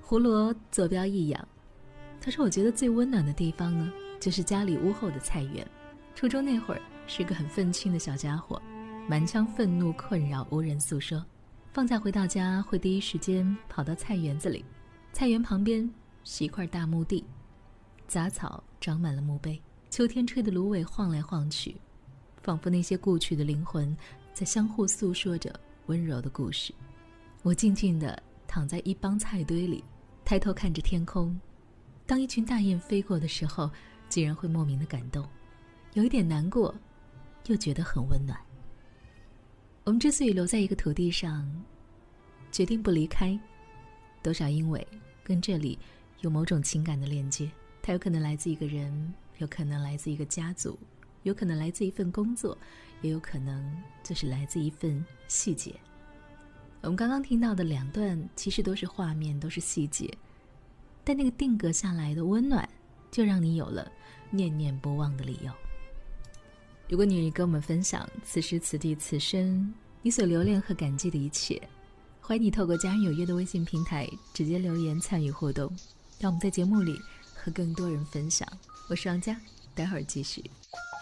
胡萝坐标一仰，他说我觉得最温暖的地方呢，就是家里屋后的菜园。初中那会儿是个很愤青的小家伙，满腔愤怒困扰无人诉说，放假回到家会第一时间跑到菜园子里。菜园旁边是一块大墓地，杂草长满了墓碑，秋天吹的芦苇晃来晃去，仿佛那些故去的灵魂在相互诉说着温柔的故事。我静静地躺在一帮菜堆里，抬头看着天空，当一群大雁飞过的时候，竟然会莫名的感动，有一点难过，又觉得很温暖。我们之所以留在一个土地上，决定不离开，多少因为跟这里有某种情感的链接。它有可能来自一个人，有可能来自一个家族，有可能来自一份工作，也有可能就是来自一份细节。我们刚刚听到的2段其实都是画面，都是细节，但那个定格下来的温暖，就让你有了念念不忘的理由。如果你跟我们分享此时此地此生你所留恋和感激的一切，欢迎你透过家人有约的微信平台直接留言参与互动，让我们在节目里和更多人分享。我是王佳，待会儿继续。